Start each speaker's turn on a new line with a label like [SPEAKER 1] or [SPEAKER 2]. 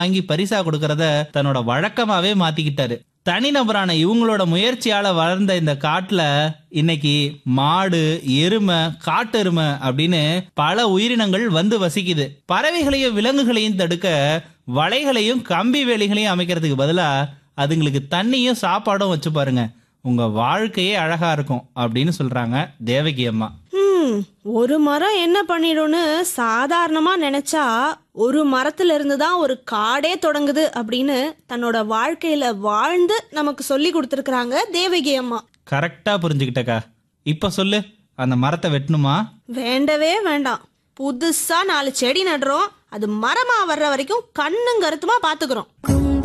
[SPEAKER 1] வாங்கி பரிசா கொடுக்கறத தன்னோட வழக்கமாவே மாத்திக்கிட்டாரு. தனிநபரான இவங்களோட முயற்சியால வளர்ந்த இந்த காட்டுல இன்னைக்கு மாடு, எருமை, காட்டெருமை அப்படின்னு பல உயிரினங்கள் வந்து வசிக்குது. பறவைகளையும் விலங்குகளையும் தடுக்க வலைகளையும் கம்பி வேலிகளையும் அமைக்கிறதுக்கு பதிலா அதுங்களுக்கு தண்ணியும் சாப்பாடும் வச்சு பாருங்க, உங்க வாழ்க்கையே அழகா இருக்கும் அப்படின்னு சொல்றாங்க தேவகி அம்மா.
[SPEAKER 2] ஒரு மரம் என்ன பண்ணிடும்னு சாதாரணமா நினைச்சா ஒரு மரத்துல இருந்து தான் ஒரு காடே தொடங்குது அப்படின்னு தன்னோட வாழ்க்கையில வாழ்ந்து நமக்கு சொல்லி கொடுத்துருக்காங்க தேவகி அம்மா.
[SPEAKER 1] கரெக்டா புரிஞ்சுக்கிட்டக்கா. இப்ப சொல்லு, அந்த மரத்தை வெட்டணுமா?
[SPEAKER 2] வேண்டவே வேண்டாம். புதுசா 4 செடி நடுறோம், அது மரமா வர்ற வரைக்கும் கண்ணும் கருத்துமா பாத்துக்கிறோம்.